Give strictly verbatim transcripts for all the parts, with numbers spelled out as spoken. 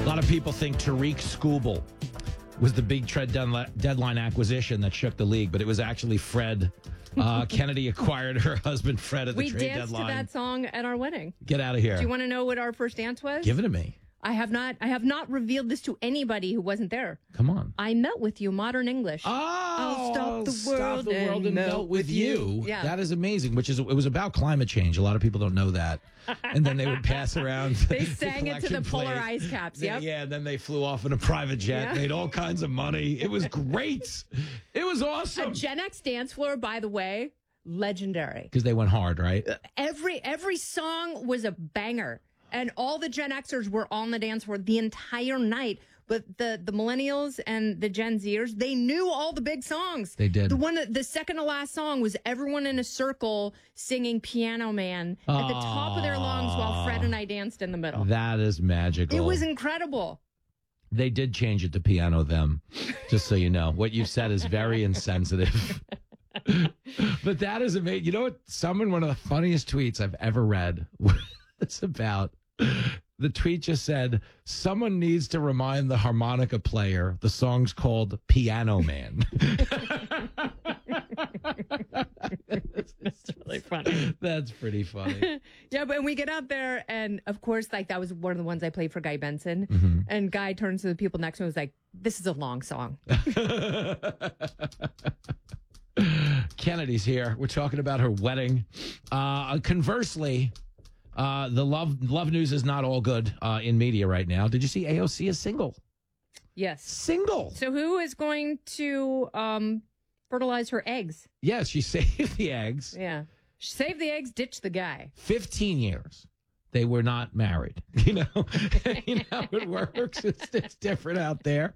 lot of people think Tariq Skubal was the big trade deadline acquisition that shook the league, but it was actually Fred. Uh, Kennedy acquired her husband Fred at the we trade danced deadline. to that song at our wedding. Get out of here. Do you want to know what our first dance was? Give it to me. I have not. I have not revealed this to anybody who wasn't there. Come on. I melt with you, modern English. Oh, I'll stop the stop world, the world and, and melt with you. you. Yeah. That is amazing. Which is it was about climate change. A lot of people don't know that. And then they would pass around. They sang it to the collection polar plate. ice caps. They- Yep. Yeah, and then they flew off in a private jet. Yeah. Made all kinds of money. It was great. It was A awesome. Gen X dance floor, by the way, legendary. Because they went hard, right? Every every song was a banger, and all the Gen Xers were on the dance floor the entire night. But the, the millennials and the Gen Zers, they knew all the big songs. They did. The one, that- the second to last song was everyone in a circle singing "Piano Man" at the top of their lungs while Fred and I danced in the middle. That is magical. It was incredible. They did change it to piano them, just so you know. What you said is very insensitive. But that is amazing. You know what? Someone, one of the funniest tweets I've ever read, it's about, the tweet just said, someone needs to remind the harmonica player the song's called Piano Man. It's really funny. That's pretty funny. Yeah, but when we get out there, and of course, like that was one of the ones I played for Guy Benson. Mm-hmm. And Guy turns to the people next to him and was like, "This is a long song." Kennedy's here. We're talking about her wedding. Uh, conversely, uh, the love love news is not all good uh, in media right now. Did you see A O C is single? Yes. Single. So who is going to um, fertilize her eggs? Yes, she saved the eggs. Yeah. Save the eggs, ditch the guy. fifteen years. They were not married. You know, you know how it works. It's, it's different out there.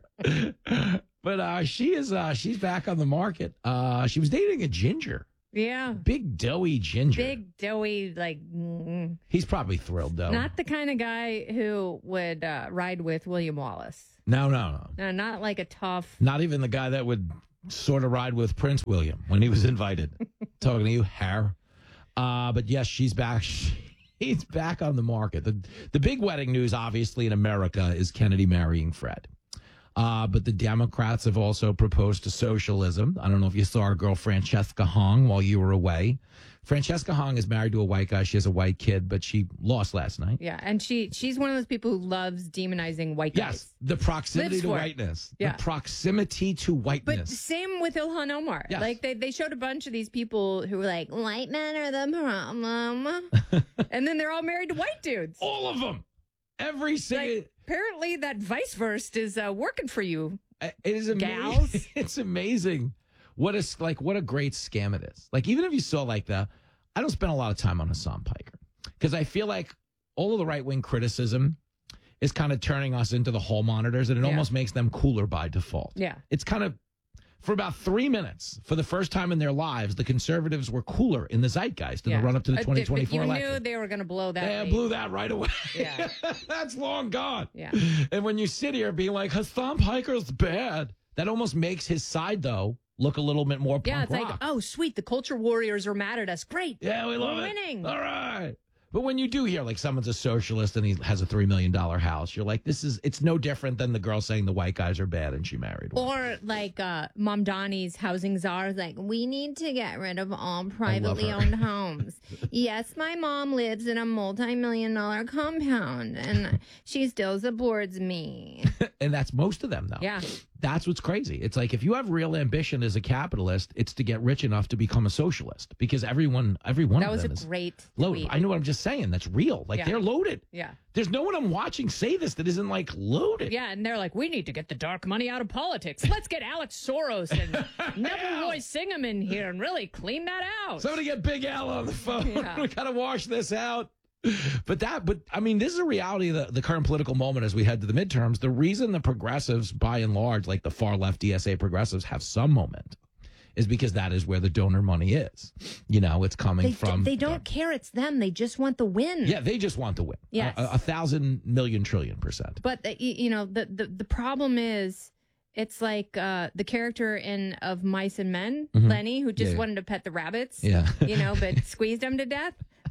But uh, she is uh, she's back on the market. Uh, she was dating a ginger, Yeah. big doughy ginger. Big, doughy, like, mm, He's probably thrilled though. not the kind of guy who would uh, ride with William Wallace. no, no, no. No, not like a tough. Not even the guy that would sort of ride with Prince William when he was invited. Talking to you, Har. Uh, but yes, she's back. He's back on the market. The the big wedding news, obviously, in America is Kennedy marrying Fred. Uh, but the Democrats have also proposed to socialism. I don't know if you saw our girl Francesca Hong while you were away. Francesca Hong is married to a white guy. She has a white kid, but she lost last night. Yeah, and she she's one of those people who loves demonizing white guys. Yes, the proximity Lives to for it. whiteness. Yeah. The proximity to But whiteness. same with Ilhan Omar. Yes. Like they, they showed a bunch of these people who were like, white men are the problem. And then they're all married to white dudes. All of them. Every single. Like, apparently that vice versa is uh, working for you. It is amazing. Gals. It's amazing. What is like what a great scam it is. Like even if you saw like the, I don't spend a lot of time on Hassan Piker because I feel like all of the right wing criticism is kind of turning us into the hall monitors, and it Yeah. almost makes them cooler by default. Yeah. It's kind of for about three minutes, for the first time in their lives, the conservatives were cooler in the zeitgeist in Yeah. the run up to the Uh, twenty twenty-four you election. knew they were going to blow that. They lead. blew that right away. Yeah. That's long gone. Yeah. And when you sit here being like, Hassan Piker's bad, that almost makes his side, though, look a little bit more punk Yeah, it's rock. like, oh, sweet. The culture warriors are mad at us. Great. Yeah, we love We're it. winning. All right. But when you do hear like someone's a socialist and he has a three million dollars house, you're like, this is, it's no different than the girl saying the white guys are bad and she married one. Or like uh, Mom Donnie's housing czar is like, we need to get rid of all privately her. owned homes. Yes, my mom lives in a multi-million dollar compound and she still supports me. And that's most of them, though. Yeah. That's what's crazy. It's like if you have real ambition as a capitalist, it's to get rich enough to become a socialist because everyone, every one That of was them a is great loaded. tweet. I know what I'm just saying. That's real. Like Yeah. they're loaded. Yeah. There's no one I'm watching say this that isn't like loaded. Yeah, and they're like, we need to get the dark money out of politics. Let's get Alex Soros and Neville Roy Singham in here and really clean that out. Somebody get Big Al on the phone. Yeah. We got to wash this out. But that, but I mean, this is a reality of the, the current political moment as we head to the midterms. The reason the progressives, by and large, like the far left D S A progressives, have some momentum is because that is where the donor money is. You know, it's coming they, from. they don't care it's them. They just want the win. Yeah, they just want to win. Yes. A, a thousand million trillion percent. But, the, y- you know, the, the, the problem is it's like uh, the character in Of Mice and Men, Mhm. Lenny, who just Yeah. wanted to pet the rabbits, Yeah. you know, but squeezed them to death.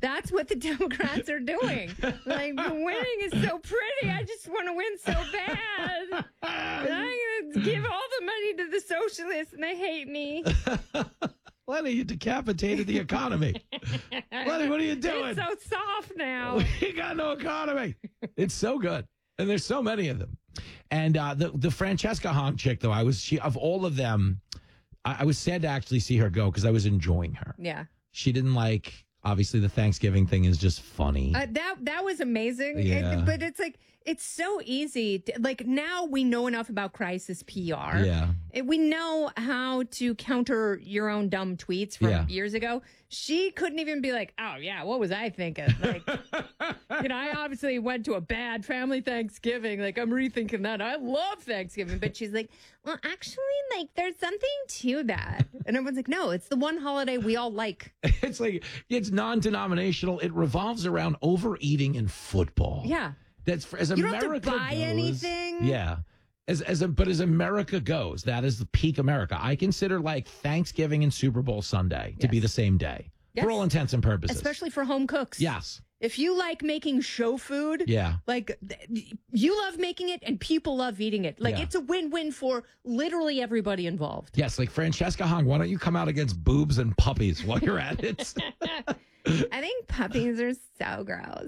That's what the Democrats are doing. Like, winning is so pretty. I just want to win so bad. And I'm going to give all the money to the socialists, and they hate me. Lenny, you decapitated the economy. Lenny, what are you doing? It's so soft now. We got no economy. It's so good. And there's so many of them. And uh, the, the Francesca Hong chick, though, I was, she of all of them, I, I was sad to actually see her go because I was enjoying her. Yeah. She didn't like, obviously, the Thanksgiving thing is just funny. Uh, that that was amazing. Yeah. It, but it's like, it's so easy. To, like, now we know enough about crisis P R. Yeah. It- We know how to counter your own dumb tweets from Yeah. years ago. She couldn't even be like, oh, yeah, what was I thinking? Like, you know, I obviously went to a bad family Thanksgiving. Like, I'm rethinking that. I love Thanksgiving. But she's like, well, actually, like, there's something to that. And everyone's like, no, it's the one holiday we all like. It's like, it's non-denominational. It revolves around overeating and football. Yeah. That's for, as You don't America have to buy goes, anything. Yeah. As as a, but as America goes, that is the peak America. I consider like Thanksgiving and Super Bowl Sunday to be Yes. the same day Yes. for all intents and purposes. Especially for home cooks. Yes. If you like making show food, Yeah. like th- you love making it and people love eating it. Like Yeah. it's a win-win for literally everybody involved. Yes, like Francesca Hong, why don't you come out against boobs and puppies while you're at it? I think puppies are so gross.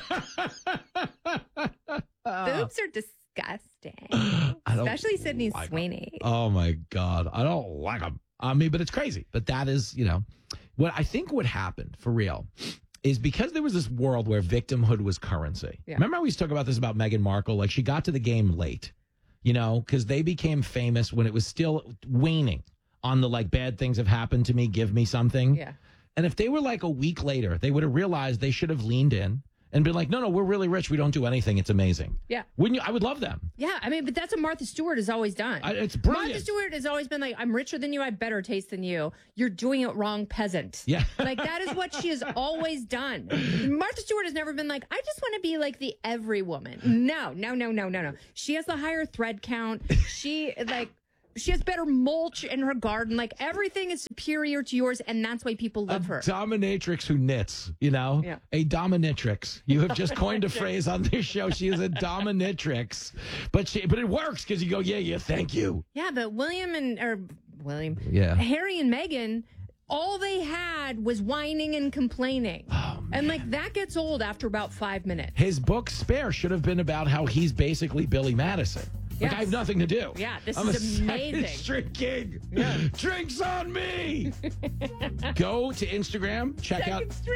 Boobs are disgusting. I don't Especially Sydney like 'em. Sweeney. Oh my God. I don't like them. I mean, but it's crazy. But that is, you know, what I think what happened for real is because there was this world where victimhood was currency. Yeah. Remember, I always talk about this about Meghan Markle? Like, she got to the game late, you know, because they became famous when it was still waning on the like, bad things have happened to me, give me something. Yeah. And if they were like a week later, they would have realized they should have leaned in and been like, no, no, we're really rich. We don't do anything. It's amazing. Yeah. Wouldn't you? I would love them. Yeah. I mean, but that's what Martha Stewart has always done. I, it's Martha brilliant. Stewart has always been like, I'm richer than you. I have better taste than you. You're doing it wrong, peasant. Yeah. Like, that is what she has always done. Martha Stewart has never been like, I just want to be like the every woman. No, no, no, no, no, no. She has the higher thread count. She, like, she has better mulch in her garden. Like, everything is superior to yours, and that's why people love a her. dominatrix who knits, you know? Yeah. A dominatrix. You have just coined a phrase on this show. She is a dominatrix. But she but it works because you go, yeah, yeah, thank you. Yeah, but William and, or William, Yeah. Harry and Meghan, all they had was whining and complaining. Oh, and, like, that gets old after about five minutes. His book, Spare, should have been about how he's basically Billy Madison. Like, Yes. I have nothing to do. Yeah, this I'm is a amazing. Second Street king. Yeah. Drinks on me. Go to Instagram. Check out. Second Street.